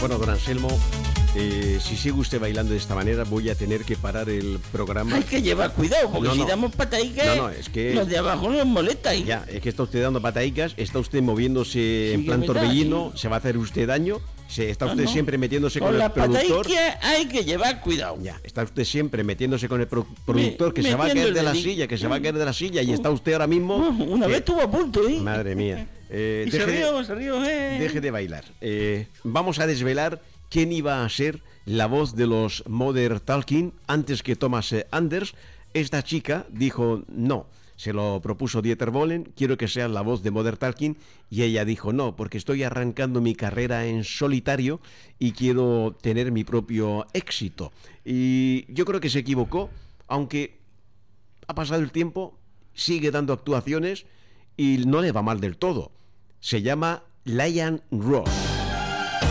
Bueno, don Anselmo, si sigue usted bailando de esta manera, voy a tener que parar el programa. Hay que llevar cuidado, porque si damos patadicas, es que los de abajo nos molesta. Ya, es que está usted dando patadicas, está usted moviéndose en plan torbellino, se va a hacer usted daño, está usted siempre metiéndose con el productor. Con la hay que llevar cuidado. Ya, está usted siempre metiéndose con el productor, que se va a caer de la silla, y está usted ahora mismo... Una vez estuvo a punto, ¿eh? Madre mía. Se rió, Deje de bailar. Vamos a desvelar quién iba a ser la voz de los Modern Talking antes que Thomas Anders. Esta chica dijo no. Se lo propuso Dieter Bohlen, quiero que sea la voz de Modern Talking, y ella dijo no, porque estoy arrancando mi carrera en solitario y quiero tener mi propio éxito. Y yo creo que se equivocó, aunque ha pasado el tiempo, sigue dando actuaciones y no le va mal del todo. Se llama Lion Ross.